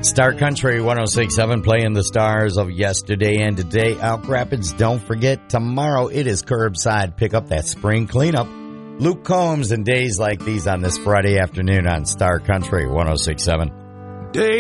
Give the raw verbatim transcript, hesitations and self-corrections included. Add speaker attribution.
Speaker 1: Star Country one oh six point seven playing the stars of yesterday and today. Elk Rapids, don't forget, tomorrow it is curbside pickup, that spring cleanup. Luke Combs and days like these on this Friday afternoon on Star Country one oh six point seven.
Speaker 2: Day